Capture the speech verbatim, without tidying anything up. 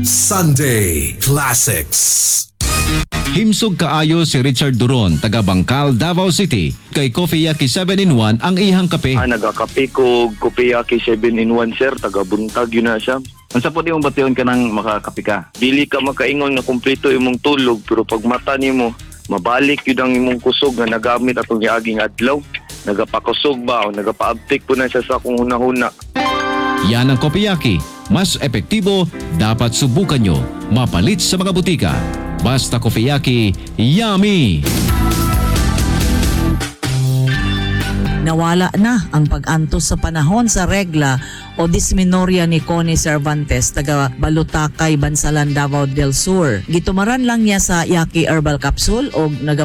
Sunday Classics. Himsog kaayo si Richard Duron, taga Bangkal, Davao City. Kay Coffee Yaki seven in one ang ihang kape. Ah, nagakape ko Kopeyaki seven in one sir, taga Buntag yun na siya. Unsa po di mo bation ka nang makakapi ka? Dili ka makaingon na kumpleto imong tulog pero pag mata nimo mabalik yun ang imong kusog nga nagamit atong giaging adlaw. Nagapakusog ba o nagapaabtik po na siya sa akong hunahuna. Yan ang Coffee Yaki. Mas epektibo, dapat subukan nyo. Mapalit sa mga butika. Basta Coffee Yaki, yummy! Nawala na ang pag-antos sa panahon sa regla o dysmenorrhea ni Connie Cervantes, taga Balutakay, Bansalan, Davao del Sur. Gitumaran lang niya sa Yaki Herbal Capsule o